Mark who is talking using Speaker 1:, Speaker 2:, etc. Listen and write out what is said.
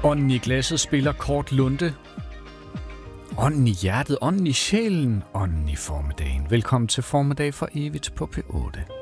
Speaker 1: Ånden i glasset spiller Kort Lunde. Ånden i hjertet, ånden i sjælen, ånden i formiddagen. Velkommen til Formiddag for evigt på P8.